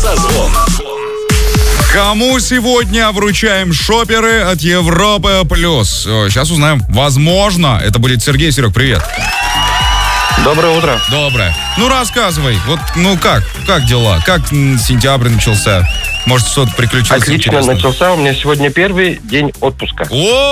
Созвон. Кому сегодня вручаем шоперы от Европы Плюс? Сейчас узнаем. Возможно, это будет Сергей. Серег, привет. Доброе утро. Доброе. Ну, рассказывай. Вот, как дела? Как сентябрь начался? Может, что-то приключилось? Отлично интересное? начался. У меня сегодня первый день отпуска.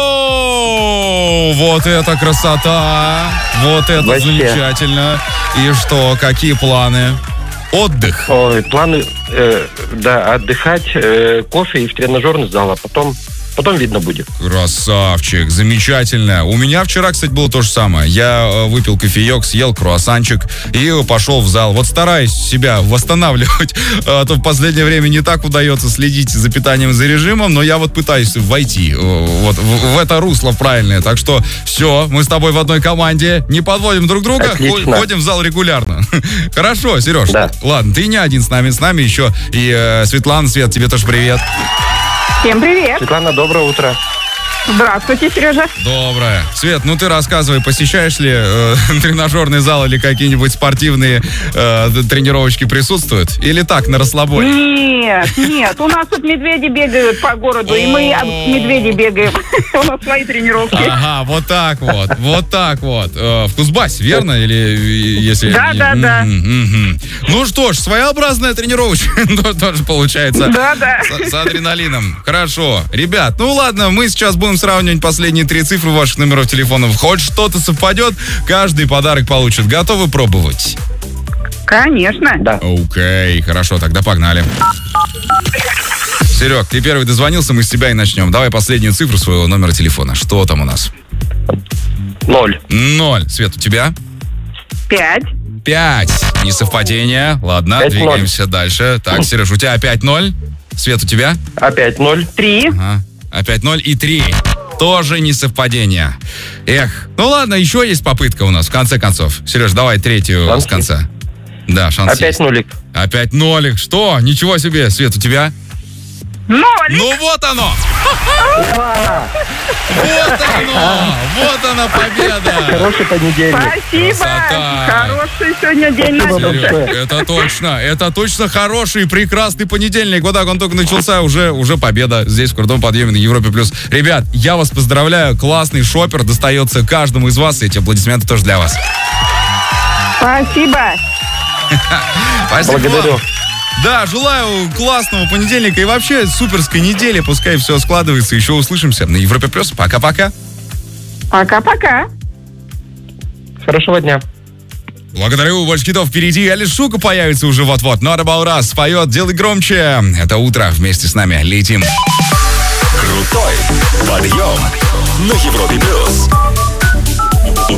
О, вот это красота! Вот это Вообще. замечательно. И что, какие планы? Отдых. Ой, планы, отдыхать, кофе и в тренажерный зал, а потом видно будет. Красавчик, замечательно. У меня вчера, кстати, было то же самое. Я выпил кофеек, съел круассанчик и пошел в зал. Вот стараюсь себя восстанавливать, а то в последнее время не так удается следить за питанием, за режимом, но я вот пытаюсь войти вот в это русло правильное. Так что все, мы с тобой в одной команде, не подводим друг друга, Отлично. ходим в зал регулярно. Хорошо, Сереж, Да. ладно, ты не один с нами еще и Светлана. Свет, тебе тоже привет. Всем привет. Светлана, доброе утро. Здравствуйте, Сережа. Доброе. Свет, ну ты рассказывай, посещаешь ли тренажерный зал или какие-нибудь спортивные тренировочки присутствуют? Или так, на расслабоне? Нет, у нас тут медведи бегают по городу, и мы от медведей бегаем. У нас свои тренировки. Ага, вот так вот. В Кузбассе, верно? Или если... Да. Ну что ж, своеобразная тренировочка тоже получается. Да. С адреналином. Хорошо. Ребят, ну ладно, мы сейчас будем сравнивать последние 3 цифры ваших номеров телефонов. Хоть что-то совпадет, каждый подарок получит. Готовы пробовать? Конечно. Да. Окей, хорошо, тогда погнали. Серег, ты первый дозвонился, мы с тебя и начнем. Давай последнюю цифру своего номера телефона. Что там у нас? 0. 0. Свет, у тебя? 5. 5. Несовпадение. Ладно, 5-0. двигаемся дальше. Так, Сереж, у тебя опять 0. Свет, у тебя? Опять 0. 3. Ага. Опять 0 и 3. Тоже несовпадение. Эх, ну ладно, еще есть попытка у нас, в конце концов. Сереж, давай третью Шанс с конца. Да, шанс Опять есть. нулик. Опять нолик. Что? Ничего себе. Свет, у тебя? 0. Ну вот оно! Вот она победа! Хороший понедельник. Спасибо. Красота. Хороший сегодня день начался. Большое. Это точно хороший, прекрасный понедельник. Вот так он только начался, уже победа здесь, в крутом подъеме на Европе+. Ребят, я вас поздравляю, классный шопер достается каждому из вас, и эти аплодисменты тоже для вас. Спасибо. Спасибо. Благодарю. Да, желаю классного понедельника и вообще суперской недели. Пускай все складывается. Еще услышимся на Европе+. Пока-пока. Пока-пока. Хорошего дня. Благодарю, больше хитов впереди. Алиш Шука появится уже вот-вот. Not About Us споет «Делай громче». Это утро. Вместе с нами летим. Крутой подъем на Европе+.